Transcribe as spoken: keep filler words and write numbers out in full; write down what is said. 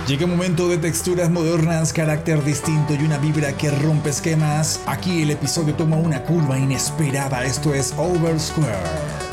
Llega un momento de texturas modernas, carácter distinto y una vibra que rompe esquemas. Aquí el episodio toma una curva inesperada. Esto es Oversquare.